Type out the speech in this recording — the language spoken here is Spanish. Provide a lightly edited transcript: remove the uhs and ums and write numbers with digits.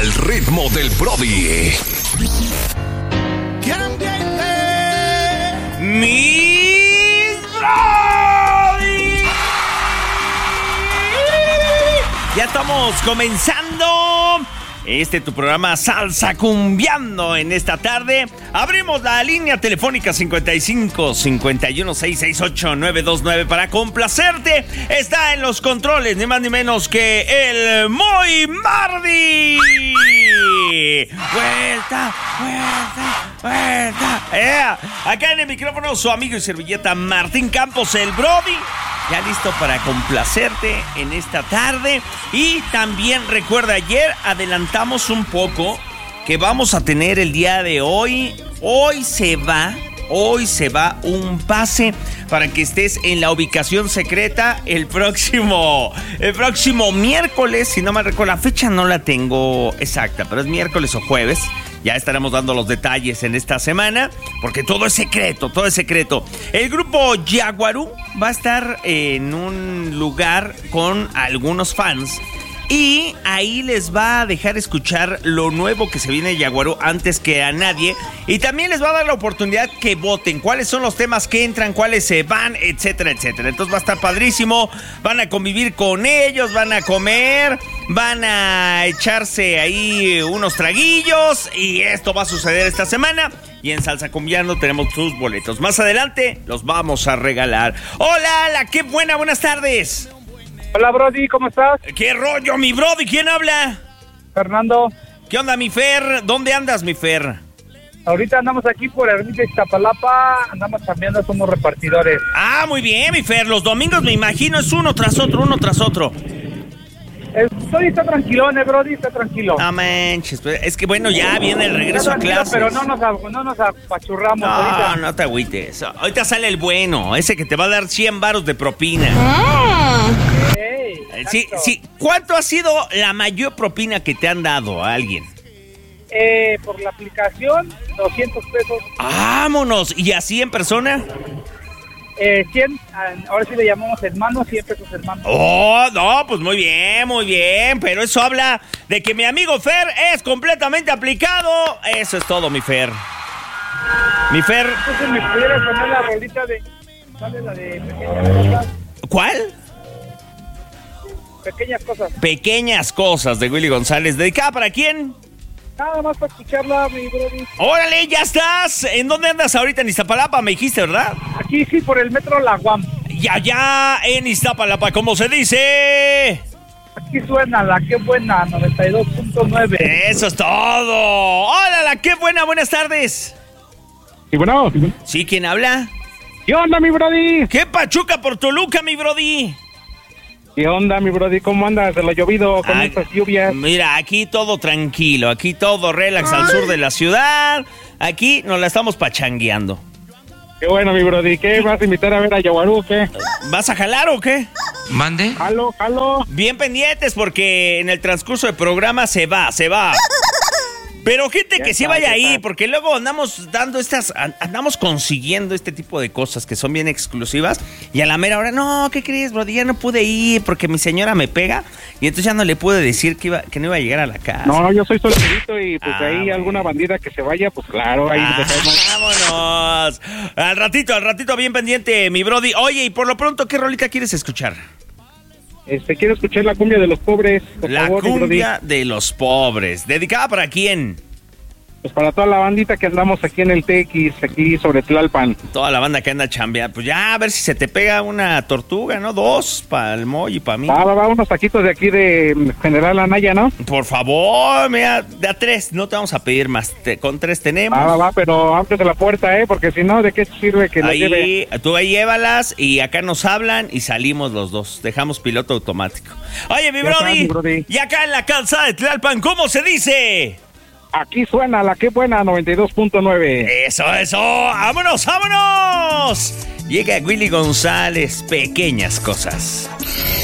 al ritmo del Brody. ¡Mis Brody! Ya estamos comenzando tu programa Salsa Cumbiando en esta tarde. Abrimos la línea telefónica 55 51 668 929 para complacerte. Está en los controles, ni más ni menos que el Muy Mardi. Vuelta. Acá en el micrófono su amigo y servilleta Martín Campos, el Brody. Ya listo para complacerte en esta tarde. Y también recuerda, ayer adelantamos un poco que vamos a tener el día de hoy. Hoy se va un pase para que estés en la ubicación secreta el próximo miércoles. Si no me recuerdo, la fecha no la tengo exacta, pero es miércoles o jueves. Ya estaremos dando los detalles en esta semana, porque todo es secreto. El grupo Yaguarú va a estar en un lugar con algunos fans y ahí les va a dejar escuchar lo nuevo que se viene de Yaguarú antes que a nadie. Y también les va a dar la oportunidad que voten cuáles son los temas que entran, cuáles se van, etcétera. Entonces va a estar padrísimo. Van a convivir con ellos, van a comer, van a echarse ahí unos traguillos. Y esto va a suceder esta semana. Y en Salsa Cumbiando tenemos tus boletos. Más adelante los vamos a regalar. Hola, qué buenas tardes. Hola, Brody, ¿cómo estás? ¿Qué rollo, mi Brody? ¿Quién habla? Fernando. ¿Qué onda, mi Fer? ¿Dónde andas, mi Fer? Ahorita andamos aquí por Ermita Iztapalapa, andamos cambiando, somos repartidores. Ah, muy bien, mi Fer. Los domingos, me imagino, es uno tras otro. Está tranquilón, Brody, está tranquilo. No manches, es que bueno, ya viene el regreso a clases. Pero no nos apachurramos ahorita. No te agüites. Ahorita sale el bueno, ese que te va a dar 100 varos de propina. Sí. ¿Cuánto ha sido la mayor propina que te han dado a alguien? Por la aplicación, 200 pesos. ¡Vámonos! ¿Y así en persona? 100, ahora sí le llamamos hermano, 100 pesos hermano. Oh, no, pues muy bien, pero eso habla de que mi amigo Fer es completamente aplicado. Eso es todo, mi Fer. Entonces me pudieras poner la rolita de... ¿Sale la de Pequeñas Cosas? ¿Cuál? Pequeñas Cosas de Willy González. ¿Dedicada para quién? Nada más para escucharla, mi Brody. ¡Órale, ya estás! ¿En dónde andas ahorita? En Iztapalapa, me dijiste, ¿verdad? Aquí sí, por el metro La Guam. Ya, en Iztapalapa, ¿cómo se dice? Aquí suena la qué buena, 92.9. ¡Eso es todo! ¡Hola, la qué buena! Buenas tardes. ¿Y bueno? ¿Sí? ¿Quién habla? ¿Qué onda, mi Brody? ¿Qué pachuca por Toluca, mi Brody? ¿Qué onda, mi Brody? ¿Cómo andas de lo llovido con estas lluvias? Mira, aquí todo tranquilo, aquí todo relax al sur de la ciudad. Aquí nos la estamos pachangueando. Qué bueno, mi Brody. ¿Qué vas a invitar a ver a Yaguarú o qué? ¿Vas a jalar o qué? ¿Mande? Jalo. Bien pendientes porque en el transcurso del programa se va. Pero gente que sí vaya ahí, porque luego andamos consiguiendo este tipo de cosas que son bien exclusivas y a la mera hora, no, ¿qué crees, Brody? Ya no pude ir porque mi señora me pega y entonces ya no le pude decir que no iba a llegar a la casa. No, yo soy solterito y pues ahí alguna bandida que se vaya, pues claro, ahí dejamos. ¡Vámonos! Al ratito bien pendiente, mi Brody. Oye, y por lo pronto, ¿qué rolita quieres escuchar? Quiero escuchar la cumbia de los pobres, por favor, cumbia de los pobres. ¿Dedicada para quién? Pues para toda la bandita que andamos aquí en el TX, aquí sobre Tlalpan. Toda la banda que anda chambeando. Pues ya, a ver si se te pega una tortuga, ¿no? 2 para el Moy y para mí. Va, unos taquitos de aquí de General Anaya, ¿no? Por favor, mira, de a 3, no te vamos a pedir más. Con 3 tenemos. Va, pero antes de la puerta, porque si no, ¿de qué sirve que la lleve? Tú ahí llévalas y acá nos hablan y salimos los dos. Dejamos piloto automático. Oye, mi Brody, y acá en la calzada de Tlalpan, ¿cómo se dice? Aquí suena la que buena, 92.9. Eso. ¡Vámonos! Llega Willy González, Pequeñas Cosas.